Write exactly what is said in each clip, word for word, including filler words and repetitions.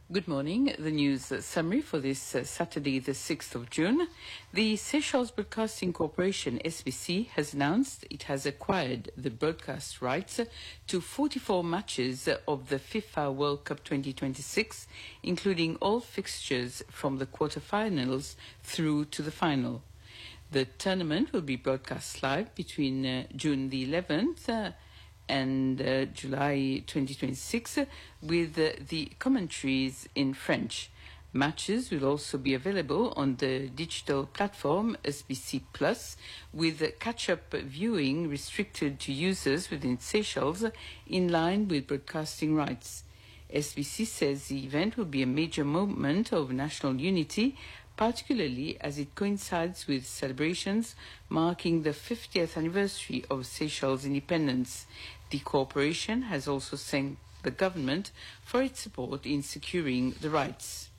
Good morning. The news uh, summary for this uh, Saturday, the sixth of June. The Seychelles Broadcasting Corporation, S B C, has announced it has acquired the broadcast rights to forty-four matches of the FIFA World Cup twenty twenty-six, including all fixtures from the quarterfinals through to the final. The tournament will be broadcast live between uh, June the eleventh uh, and uh, July twenty twenty-six uh, with uh, the commentaries in French. Matches will also be available on the digital platform S B C Plus, with uh, catch-up viewing restricted to users within Seychelles in line with broadcasting rights. S B C says the event will be a major moment of national unity, particularly as it coincides with celebrations marking the fiftieth anniversary of Seychelles' independence. The corporation has also thanked the government for its support in securing the rights.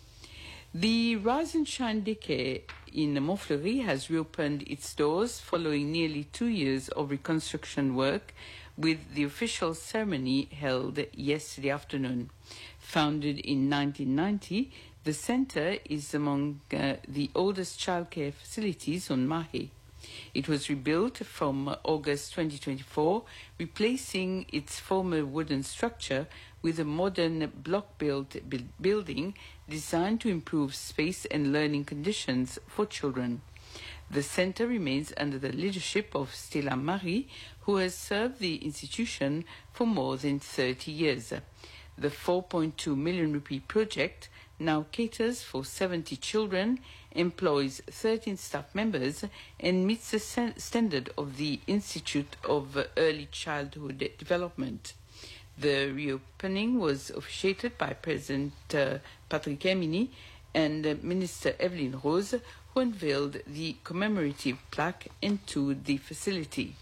The Rise and Shine Daycare in Montfleury has reopened its doors following nearly two years of reconstruction work, with the official ceremony held yesterday afternoon. Founded in nineteen ninety, the centre is among uh, the oldest childcare facilities on Mahé. It was rebuilt from August twenty twenty-four, replacing its former wooden structure with a modern block-built bu- building designed to improve space and learning conditions for children. The centre remains under the leadership of Stella Marie, who has served the institution for more than thirty years. The four point two million rupee project now caters for seventy children, employs thirteen staff members, and meets the standard of the Institute of Early Childhood Development. The reopening was officiated by President uh, Patrick Herminy and uh, Minister Evelyn Rose, who unveiled the commemorative plaque into the facility.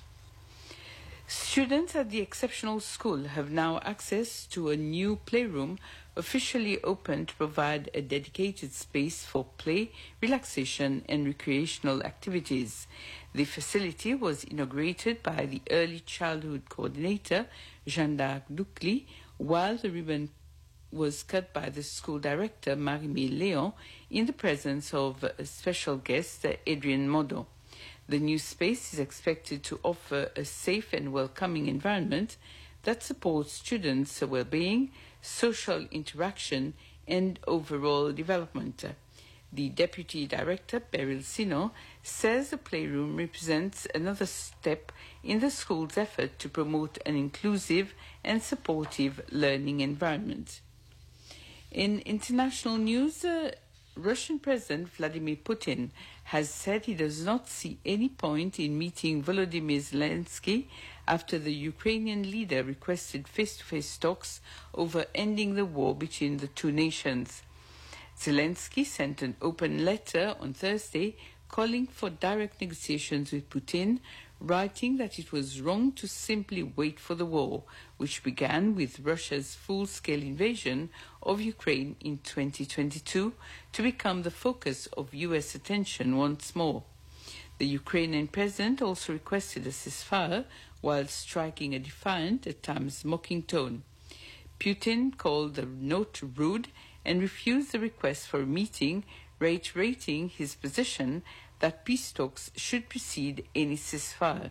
Students at the Exceptional School have now access to a new playroom officially open to provide a dedicated space for play, relaxation and recreational activities. The facility was inaugurated by the Early Childhood Coordinator, Jeanne-D'Arc Ducli, while the ribbon was cut by the school director, Marie-Mille Léon, in the presence of a special guest, Adrienne Modo. The new space is expected to offer a safe and welcoming environment that supports students' well-being, social interaction, and overall development. The Deputy Director, Beryl Sino, says the playroom represents another step in the school's effort to promote an inclusive and supportive learning environment. In international news, uh, Russian President Vladimir Putin has said he does not see any point in meeting Volodymyr Zelensky after the Ukrainian leader requested face-to-face talks over ending the war between the two nations. Zelensky sent an open letter on Thursday calling for direct negotiations with Putin, writing that it was wrong to simply wait for the war, which began with Russia's full-scale invasion of Ukraine in twenty twenty-two, to become the focus of U S attention once more. The Ukrainian president also requested a ceasefire while striking a defiant, at times mocking tone. Putin called the note rude and refused the request for a meeting, reiterating his position that peace talks should precede any ceasefire.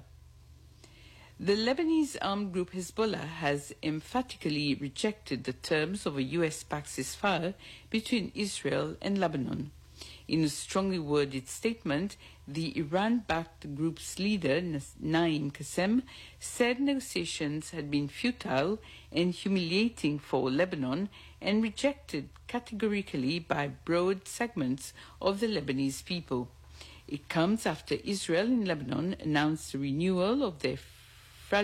The Lebanese armed group Hezbollah has emphatically rejected the terms of a U S-backed ceasefire between Israel and Lebanon. In a strongly worded statement, the Iran-backed group's leader, Naim Qassem, said negotiations had been futile and humiliating for Lebanon and rejected categorically by broad segments of the Lebanese people. It comes after Israel and Lebanon announced the renewal of their